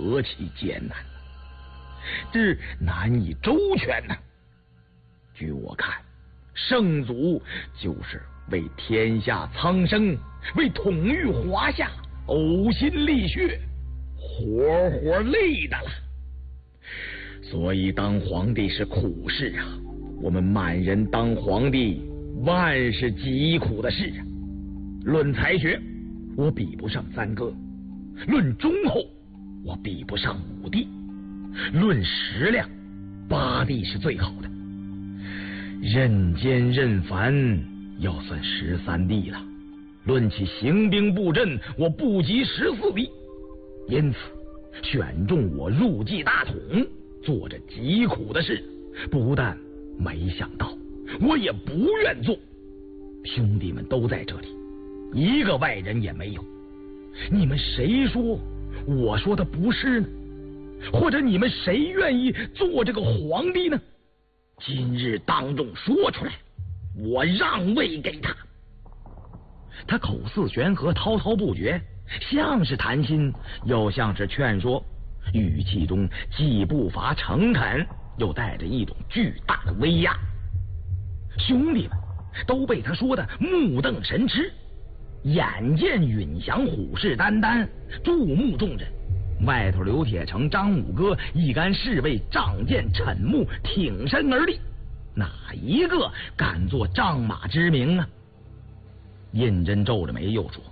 何其艰难，这难以周全呐！据我看，圣祖就是为天下苍生，为统御华夏，呕心沥血，活活累的了。所以当皇帝是苦事啊，我们满人当皇帝万是疾苦的事啊。论才学，我比不上三哥；论忠厚，我比不上五弟；论食量，八弟是最好的。任奸任凡要算13弟了。论起行兵布阵，我不及14弟，因此选中我入继大统，做着疾苦的事，不但没想到，我也不愿做。兄弟们都在这里，一个外人也没有。你们谁说我说的不是呢？或者你们谁愿意做这个皇帝呢？今日当众说出来，我让位给他。他口似悬河，滔滔不绝，像是谈心，又像是劝说，语气中既不乏诚恳，又带着一种巨大的威压。兄弟们都被他说的目瞪神痴，眼见允祥虎视眈眈，注目众人。外头刘铁成、张五哥一干侍卫仗剑瞠目，挺身而立，哪一个敢做仗马之名啊？胤禛皱着眉又说：“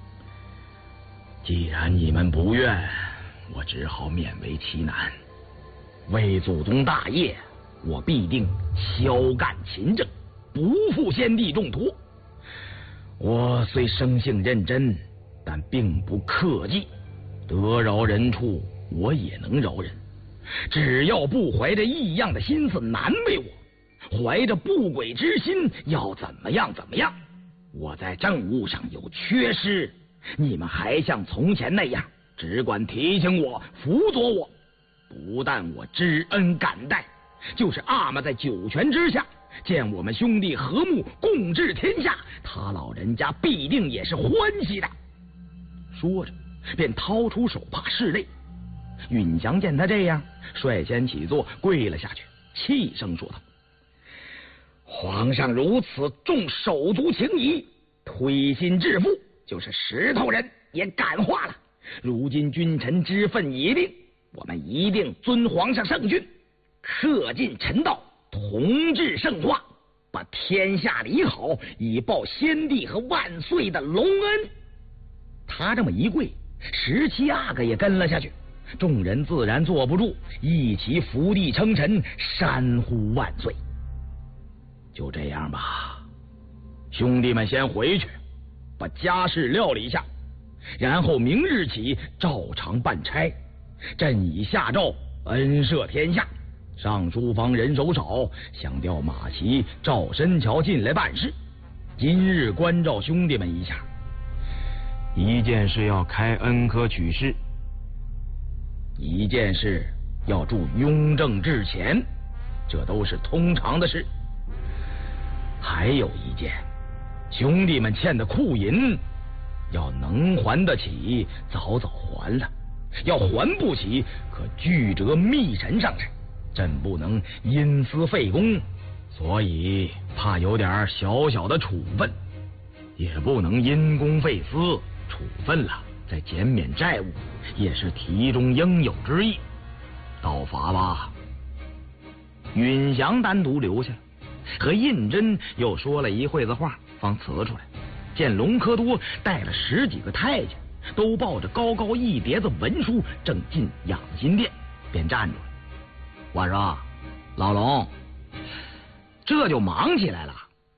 既然你们不愿，我只好勉为其难。为祖宗大业，我必定骁干勤政，不负先帝重托。我虽生性认真，但并不克己，得饶人处我也能饶人。只要不怀着异样的心思难为我，怀着不轨之心要怎么样怎么样。我在政务上有缺失，你们还像从前那样只管提醒我，辅佐我。不但我知恩感戴，就是阿玛在九泉之下见我们兄弟和睦共治天下，他老人家必定也是欢喜的。”说着便掏出手帕拭泪。允祥见他这样，率先起坐，跪了下去，气声说道：“皇上如此重手足情谊，推心置腹，就是石头人也感化了。如今君臣之分已定，我们一定遵皇上圣训，恪尽臣道，同治圣化，把天下理好，以报先帝和万岁的隆恩。”他这么一跪，17阿哥也跟了下去，众人自然坐不住，一起伏地称臣，山呼万岁。就这样吧，兄弟们先回去，把家事料理下，然后明日起照常办差。朕已下诏恩赦天下，上书房人手少，想调马齐、赵申桥进来办事。今日关照兄弟们一下，一件事要开恩科取士，一件事要助雍正治前，这都是通常的事。还有一件，兄弟们欠的库银要能还得起，早早还了；要还不起，可拒折密臣上来。朕不能因私废公，所以怕有点小小的处分，也不能因公废私，处分了再减免债务，也是题中应有之义。道法吧。允祥单独留下，和胤禛又说了一会子话，方辞出来。见隆科多带了10几个太监，都抱着高高一叠子文书，正进养心殿，便站住了。我说：“老龙，这就忙起来了。”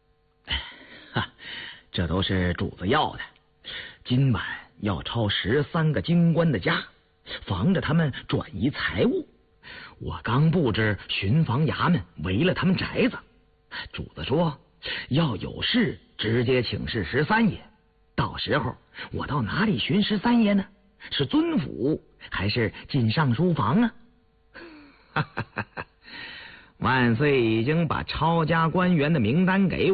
这都是主子要的。今晚要抄13个京官的家，防着他们转移财物。我刚布置巡防衙门，围了他们宅子。主子说要有事直接请示13爷，到时候我到哪里巡13爷呢？是尊府还是进上书房啊？万岁已经把抄家官员的名单给我。